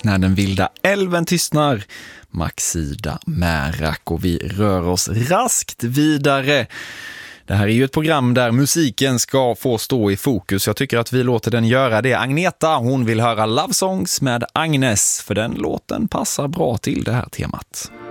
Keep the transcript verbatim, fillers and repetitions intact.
När den vilda älven tystnar, Maxida Märak, och vi rör oss raskt vidare. Det här är ju ett program där musiken ska få stå i fokus. Jag tycker att vi låter den göra det. Agneta, hon vill höra Love Songs med Agnes, för den låten passar bra till det här temat.